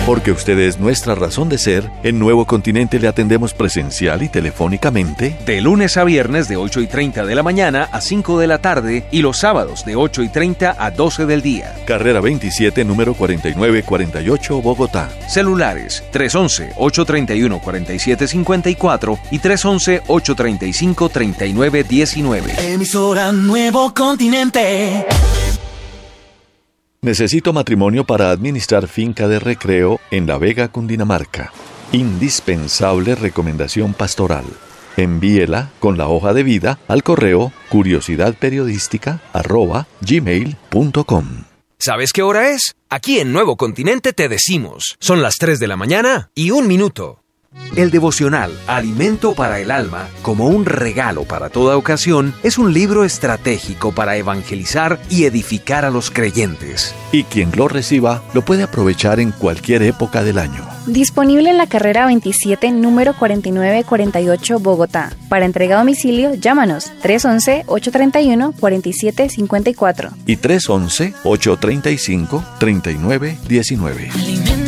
Porque usted es nuestra razón de ser, en Nuevo Continente le atendemos presencial y telefónicamente de lunes a viernes de 8:30 de la mañana a 5 de la tarde y los sábados de 8:30 a 12 del día. Carrera 27, número 4948, Bogotá. Celulares 311-831-4754 y 311-835-3919. Emisora Nuevo Continente. Necesito matrimonio para administrar finca de recreo en La Vega, Cundinamarca. Indispensable recomendación pastoral. Envíela con la hoja de vida al correo curiosidadperiodística@gmail.com. ¿Sabes qué hora es? Aquí en Nuevo Continente te decimos. Son las 3 de la mañana y 1 minuto. El devocional Alimento para el Alma, como un regalo para toda ocasión, es un libro estratégico para evangelizar y edificar a los creyentes. Y quien lo reciba lo puede aprovechar en cualquier época del año. Disponible en la carrera 27, número 4948, Bogotá. Para entrega a domicilio, llámanos 311-831-4754 y 311-835-3919.